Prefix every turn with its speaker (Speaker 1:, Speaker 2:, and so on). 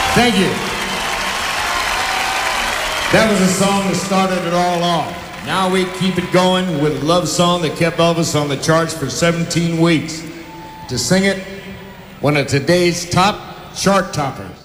Speaker 1: Thank you. That was a song that started it all off. Now we keep it going with a love song that kept Elvis on the charts for 17 weeks. To sing it, one of today's top chart toppers.